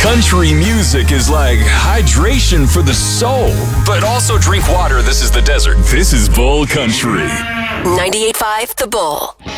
Country music is like hydration for the soul. But also drink water, this is the desert. This is Bull Country. 98.5 The Bull.